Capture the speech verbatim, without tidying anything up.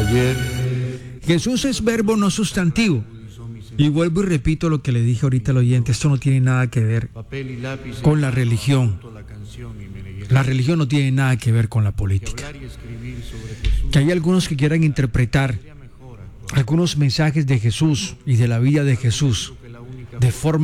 Jesús es verbo, no sustantivo. Y vuelvo y repito lo que le dije ahorita al oyente, esto no tiene nada que ver con la religión. La religión no tiene nada que ver con la política. Que hay algunos que quieran interpretar algunos mensajes de Jesús y de la vida de Jesús de forma